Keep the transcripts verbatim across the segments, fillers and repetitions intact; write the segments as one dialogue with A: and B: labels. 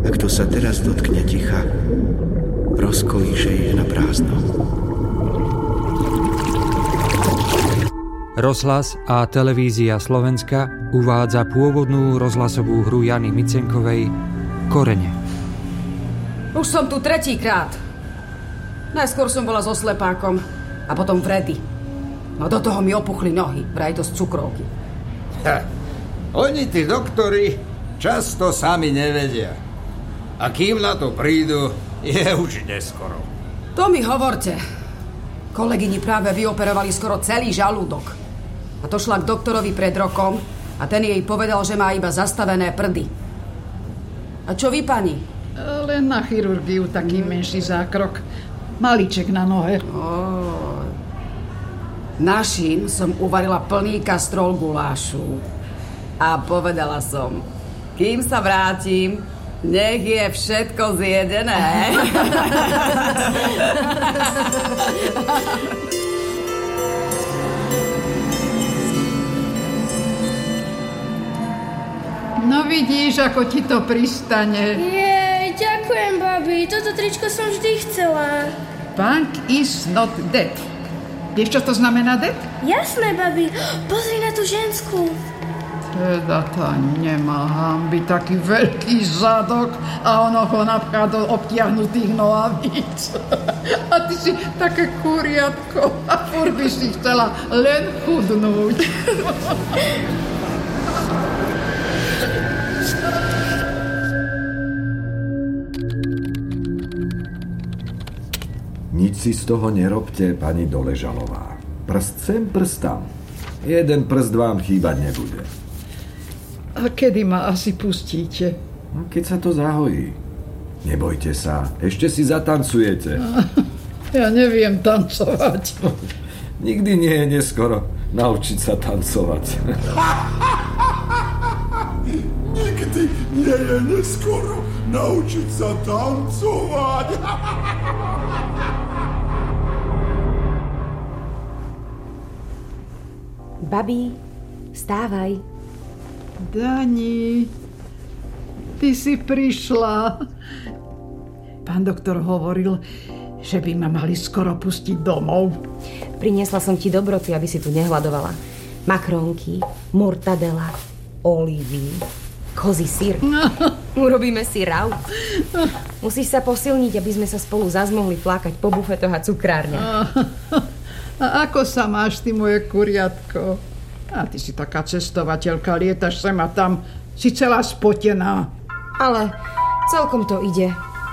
A: A kto sa teraz dotkne ticha, rozkolíše ich na prázdno.
B: Rozhlas a televízia Slovenska uvádza pôvodnú rozhlasovú hru Jany Micenkovej Korene.
C: Už som tu tretíkrát. Najskôr som bola so slepákom a potom Freddy. No do toho mi opuchli nohy, vraj to z cukrovky.
D: Ha, oni, tí doktori, často sami nevedia. A kým na to prídu, je už neskoro.
C: To mi hovorte. Kolegyni práve vyoperovali skoro celý žalúdok. A to šla k doktorovi pred rokom a ten jej povedal, že má iba zastavené prdy. A čo vy, pani?
E: Len na chirurgiu taký mm. menší zákrok. Malíček na nohe.
C: Oh. Našim som uvarila plný kastrol gulášu. A povedala som, kým sa vrátim, nech je všetko zjedené.
E: No vidíš, ako ti to pristane.
F: Jej, ďakujem, babi. Toto tričko som vždy chcela.
E: Punk is not dead. Vieš, čo to znamená dead?
F: Jasné, babi. Pozri na tú ženskú.
E: Teda tá nemá hanby, taký veľký zadok a ono ho napchá do obtiahnutých nohavíc. A ty si také kuriatko a furt by si chcela len chudnúť.
G: Nič si z toho nerobte, pani Doležalová. Prst sem, prst tam. Jeden prst vám chýbať nebude.
E: A kedy ma asi pustíte?
G: No, keď sa to zahojí. Nebojte sa, ešte si zatancujete.
E: Ja neviem tancovať.
G: Nikdy nie je neskoro naučiť sa tancovať.
H: Nikdy nie je neskoro naučiť sa tancovať.
I: Babi, vstávaj.
E: Dani, ty si prišla. Pán doktor hovoril, že by ma mali skoro pustiť domov.
I: Priniesla som ti dobroty, aby si tu nehľadovala. Makrónky, mortadela, olívy, kozí syr. Urobíme si raut. Musíš sa posilniť, aby sme sa spolu zas mohli flákať po bufetoch a cukrárniach.
E: A ako sa máš, ty moje kuriatko? A ty si taká cestovateľka, lietaš sem a tam, si celá spotená.
I: Ale celkom to ide.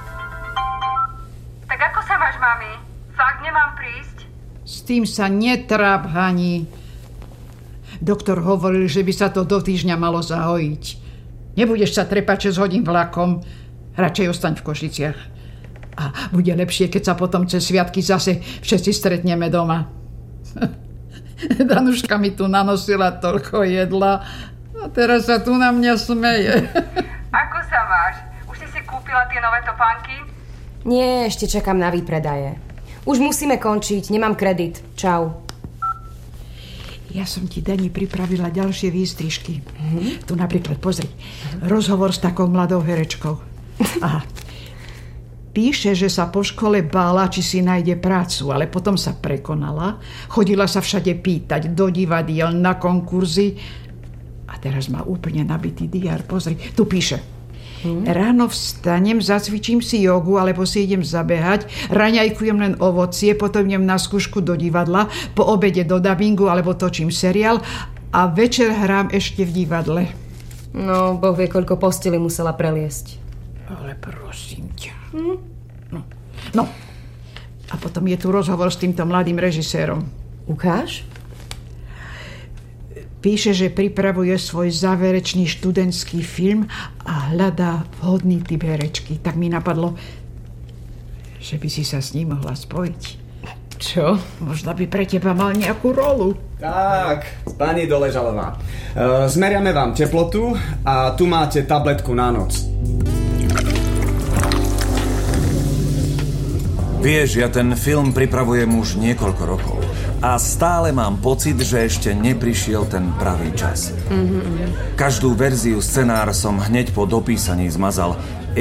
J: Tak ako sa máš, mami? Fakt nemám prísť?
E: S tým sa netráp, Hani. Doktor hovoril, že by sa to do týždňa malo zahojiť. Nebudeš sa trepať šesť hodín vlakom. Radšej ostaň v Košiciach. A bude lepšie, keď sa potom cez sviatky zase všetci stretneme doma. Danuška mi tu nanosila toľko jedla a teraz sa tu na mňa smeje.
J: Ako sa máš? Už si si kúpila tie nové topánky?
I: Nie, ešte čakám na výpredaje. Už musíme končiť, nemám kredit. Čau.
E: Ja som ti, Dani, pripravila ďalšie výstrižky. Mm-hmm. Tu napríklad, pozri, rozhovor s takou mladou herečkou. Aha. Píše, že sa po škole bála, či si nájde prácu, ale potom sa prekonala. Chodila sa všade pýtať, do divadiel, na konkurzy. A teraz má úplne nabitý diár. Pozri, tu píše. Hmm. Ráno vstanem, zacvičím si jogu, alebo si idem zabehať, raňajkujem len ovocie, potom idem na skúšku do divadla, po obede do dabingu, alebo točím seriál a večer hrám ešte v divadle.
I: No, Boh vie, koľko posteli musela preliesť.
E: Ale prosím ťa. Hm? No. no. A potom je tu rozhovor s týmto mladým režisérom.
I: Ukáž?
E: Píše, že pripravuje svoj záverečný študentský film a hľadá vhodný typ herečky. Tak mi napadlo, že by si sa s ním mohla spojiť.
I: Čo?
E: Možno by pre teba mal nejakú rolu.
K: Tak, pani Doležalová. E, zmeriame vám teplotu a tu máte tabletku na noc.
L: Vieš, ja ten film pripravujem už niekoľko rokov a stále mám pocit, že ešte neprišiel ten pravý čas. Mm-hmm. Každú verziu scenár som hneď po dopísaní zmazal,